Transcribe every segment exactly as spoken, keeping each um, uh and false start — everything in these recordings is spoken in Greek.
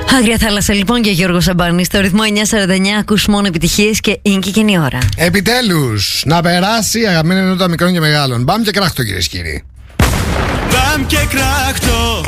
Άγρια θάλασσα λοιπόν και Γιώργο Σαμπάνη στο ρυθμό εννιά σαράντα εννιά. Ακούς μόνο επιτυχίες και είναι και εκείνη η ώρα. Επιτέλους, να περάσει αγαπημένα ενότητα μικρών και μεγάλων. Μπαμ και κράχτο, κυρίες και κύριοι. Μπαμ και κράχτο.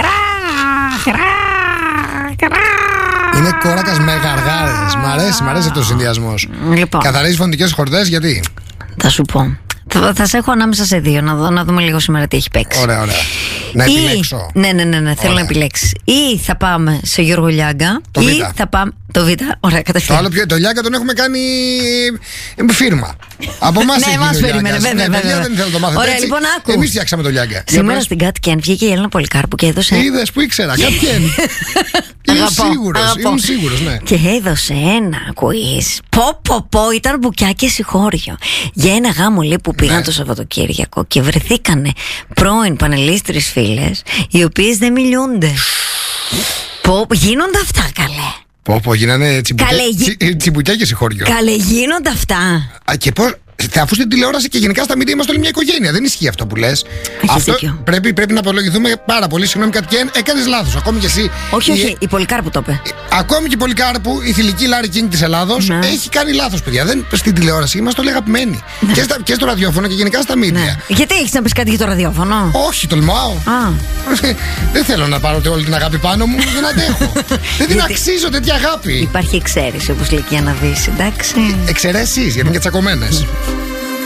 Είναι κόρακας με γαργάρες. Μ' αρέσει, μ' αρέσει αυτός ο συνδυασμός. Λοιπόν, Καθαρίζεις φωνητικές χορδές, γιατί? θα σου πω. Θα, θα σε έχω ανάμεσα σε δύο, να, δω, να δούμε λίγο σήμερα τι έχει παίξει. Ωραία, ωραία. Να Ή, επιλέξω. Ναι, ναι, ναι, ναι θέλω να επιλέξεις. Ή θα πάμε σε Γιώργο Λιάγκα. Το ή Β. θα πάμε. Το Β, ωραία, Το κατευθείαν. άλλο πιο, το Λιάγκα τον έχουμε κάνει φίρμα. Από εμάς Ναι, έχει εμάς γίνει ο περίμενε, Λιάγκας. βέβαια, Ναι, παιδιά, βέβαια. δεν θέλω να το μάθετε Ωραία, έτσι. λοιπόν, άκου. Εμείς φτιάξαμε το Λιάγκα. Σήμερα στην Cat Ken βγήκε η Έλληνα Πολυκάρπου και έδωσε. Είδες που ήξερα, κάποιον. Ήμουν Αγαπώ, σίγουρος, αγαπώ. ήμουν σίγουρος, ναι. Και έδωσε ένα quiz. Πω, πω, πω, ήταν μπουκιά και συγχώριο. Για ένα γάμο λέει που πήγαν Ναι. το Σαββατοκύριακο και βρεθήκανε πρώην πανελίστρες φίλες, οι οποίες δεν μιλούνται. Πω, γίνονται αυτά, καλέ. Πω, πω, γίνανε τσιμπουκιά, Καλέ, γι- τσι- τσιμπουκιά και συγχώριο. Καλέ, γίνονται αυτά. Α, και πώς, αφού στην τηλεόραση και γενικά στα μίντια είμαστε όλη μια οικογένεια. Δεν ισχύει αυτό που λες. Αυτό δίκιο. πρέπει, πρέπει να απολογηθούμε πάρα πολύ. Συγγνώμη, Κατκέν, έκανες λάθος. Ακόμη και εσύ. Όχι, η- όχι, η Πολυκάρπου το είπε. Ακόμη και η Πολυκάρπου, η θηλυκή Λάρη Κίνγκ της Ελλάδος, Ναι. έχει κάνει λάθος, παιδιά. Δεν, στην τηλεόραση είμαστε όλοι αγαπημένοι. Και, στα, και στο ραδιόφωνο και γενικά στα μίντια. Ναι. Γιατί έχεις να πεις κάτι για το ραδιόφωνο? Όχι, τολμάω. Α, Δεν θέλω να πάρω όλη την αγάπη πάνω μου, δεν αντέχω. Δεν την Γιατί- αξίζω τέτοια αγάπη. υπάρχει εξαίρεση όπως λέει και για να δεις, εντάξει. Εξαιρέσεις, γιατί είναι και τσακωμένες.